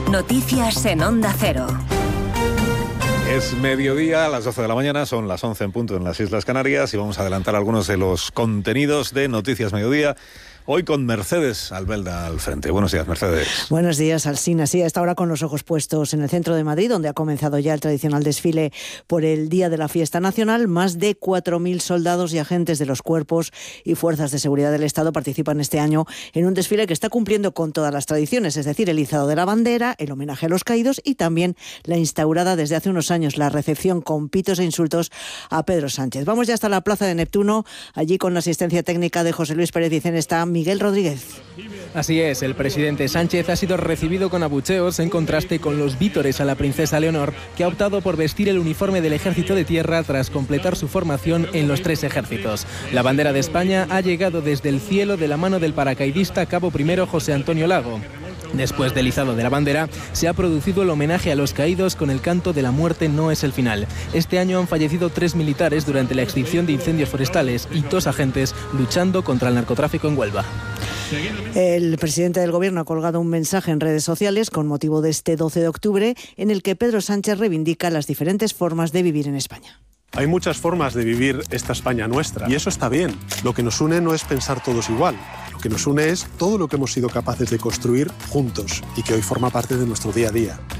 Noticias en Onda Cero. Es mediodía, a las 12 de la mañana, son las 11 en punto en las Islas Canarias y vamos a adelantar algunos de los contenidos de Noticias Mediodía. Hoy con Mercedes Albelda al frente. Buenos días, Mercedes. Buenos días, Alsina. Sí, a esta hora con los ojos puestos en el centro de Madrid, donde ha comenzado ya el tradicional desfile por el Día de la Fiesta Nacional. Más de 4.000 soldados y agentes de los cuerpos y fuerzas de seguridad del Estado participan este año en un desfile que está cumpliendo con todas las tradiciones, es decir, el izado de la bandera, el homenaje a los caídos y también la instaurada desde hace unos años la recepción con pitos e insultos a Pedro Sánchez. Vamos ya hasta la Plaza de Neptuno. Allí, con la asistencia técnica de José Luis Pérez Vicen, está Miguel Rodríguez. Así es, el presidente Sánchez ha sido recibido con abucheos en contraste con los vítores a la princesa Leonor, que ha optado por vestir el uniforme del Ejército de Tierra tras completar su formación en los 3 ejércitos. La bandera de España ha llegado desde el cielo de la mano del paracaidista Cabo I José Antonio Lago. Después del izado de la bandera, se ha producido el homenaje a los caídos con el canto de La muerte no es el final. Este año han fallecido 3 militares durante la extinción de incendios forestales y 2 agentes luchando contra el narcotráfico en Huelva. El presidente del Gobierno ha colgado un mensaje en redes sociales con motivo de este 12 de octubre en el que Pedro Sánchez reivindica las diferentes formas de vivir en España. Hay muchas formas de vivir esta España nuestra y eso está bien. Lo que nos une no es pensar todos igual. Lo que nos une es todo lo que hemos sido capaces de construir juntos y que hoy forma parte de nuestro día a día.